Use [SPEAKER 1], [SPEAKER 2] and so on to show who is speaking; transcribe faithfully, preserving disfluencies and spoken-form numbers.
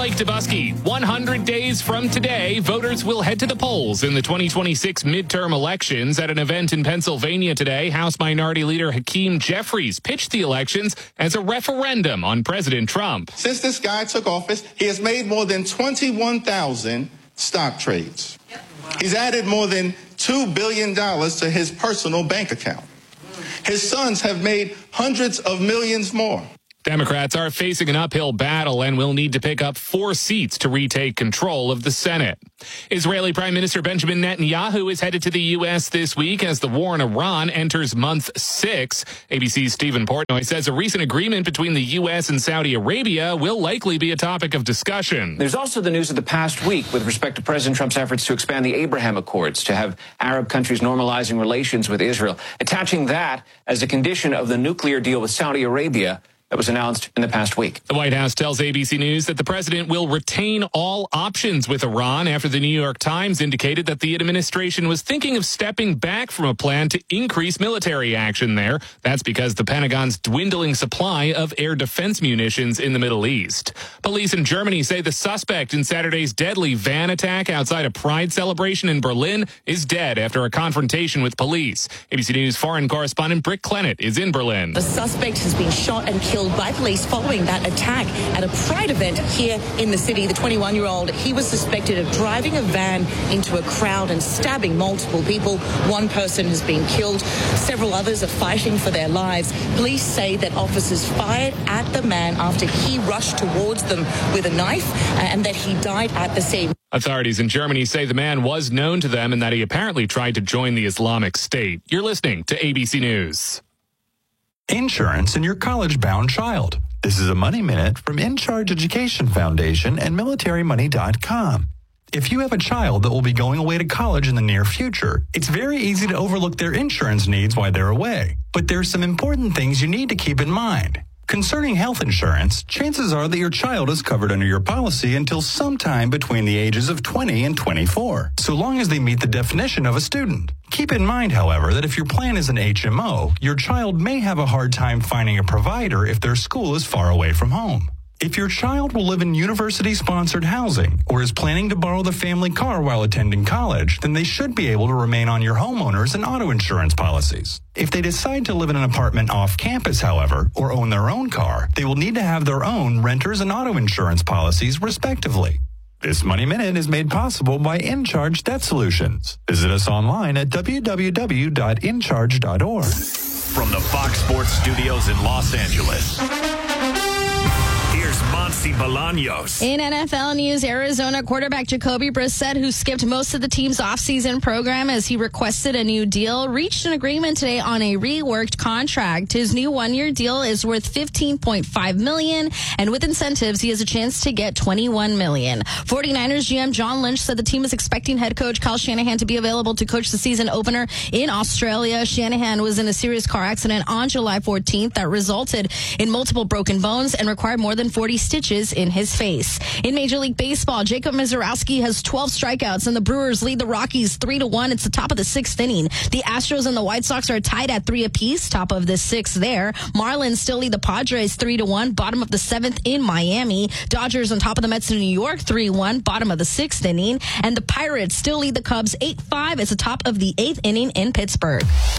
[SPEAKER 1] Blake Dubusky. one hundred days from today, voters will head to the polls in the twenty twenty-six midterm elections. At an event in Pennsylvania today, House Minority Leader Hakeem Jeffries pitched the elections as a referendum on President Trump.
[SPEAKER 2] Since this guy took office, he has made more than twenty-one thousand stock trades. He's added more than two billion dollars to his personal bank account. His sons have made hundreds of millions more.
[SPEAKER 1] Democrats are facing an uphill battle and will need to pick up four seats to retake control of the Senate. Israeli Prime Minister Benjamin Netanyahu is headed to the U S this week as the war in Iran enters month six. A B C's Stephen Portnoy says a recent agreement between the U S and Saudi Arabia will likely be a topic of discussion.
[SPEAKER 3] There's also the news of the past week with respect to President Trump's efforts to expand the Abraham Accords to have Arab countries normalizing relations with Israel, attaching that as a condition of the nuclear deal with Saudi Arabia that was announced in the past week.
[SPEAKER 1] The White House tells A B C News that the president will retain all options with Iran after the New York Times indicated that the administration was thinking of stepping back from a plan to increase military action there. That's because the Pentagon's dwindling supply of air defense munitions in the Middle East. Police in Germany say the suspect in Saturday's deadly van attack outside a Pride celebration in Berlin is dead after a confrontation with police. A B C News foreign correspondent Britt Clennett is in Berlin.
[SPEAKER 4] The suspect has been shot and killed by police following that attack at a Pride event here in the city. The twenty-one-year-old, he was suspected of driving a van into a crowd and stabbing multiple people. One person has been killed. Several others are fighting for their lives. Police say that officers fired at the man after he rushed towards them with a knife and that he died at the scene.
[SPEAKER 1] Authorities in Germany say the man was known to them and that he apparently tried to join the Islamic State. You're listening to A B C News.
[SPEAKER 5] Insurance in your college-bound child. This is a Money Minute from InCharge Education Foundation and military money dot com. If you have a child that will be going away to college in the near future, it's very easy to overlook their insurance needs while they're away. But there's some important things you need to keep in mind. Concerning health insurance, chances are that your child is covered under your policy until sometime between the ages of twenty and twenty-four, so long as they meet the definition of a student. Keep in mind, however, that if your plan is an H M O, your child may have a hard time finding a provider if their school is far away from home. If your child will live in university-sponsored housing or is planning to borrow the family car while attending college, then they should be able to remain on your homeowners and auto insurance policies. If they decide to live in an apartment off campus, however, or own their own car, they will need to have their own renters and auto insurance policies, respectively. This Money Minute is made possible by InCharge Debt Solutions. Visit us online at w w w dot in charge dot org.
[SPEAKER 6] From the Fox Sports Studios in Los Angeles, here's Monty Bolaños.
[SPEAKER 7] In N F L news, Arizona quarterback Jacoby Brissett, who skipped most of the team's offseason program as he requested a new deal, reached an agreement today on a reworked contract. His new one-year deal is worth fifteen point five million dollars, and with incentives, he has a chance to get twenty-one million dollars. 49ers G M John Lynch said the team is expecting head coach Kyle Shanahan to be available to coach the season opener in Australia. Shanahan was in a serious car accident on July fourteenth that resulted in multiple broken bones and required more than forty stitches in his face. In Major League Baseball, Jacob Misiorowski has twelve strikeouts, and the Brewers lead the Rockies three to one. It's the top of the sixth inning. The Astros and the White Sox are tied at three apiece, top of the sixth there. Marlins still lead the Padres three to one, bottom of the seventh in Miami. Dodgers on top of the Mets in New York three one, bottom of the sixth inning. And the Pirates still lead the Cubs eight five. It's the top of the eighth inning in Pittsburgh.